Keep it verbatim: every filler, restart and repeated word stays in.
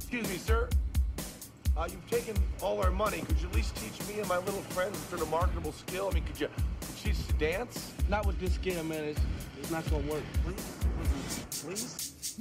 Excuse me, sir. Uh, you've taken all our money. Could you at least teach me and my little friend some sort of marketable skill? I mean, could you teach us to dance? Not with this scale, man. It's, it's not gonna work. Please? Please?